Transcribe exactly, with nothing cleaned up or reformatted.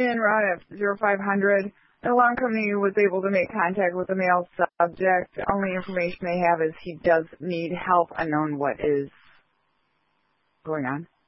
en route at zero five hundred. The alarm company was able to make contact with the male subject. The only information they have is he does need help. Unknown what is going on.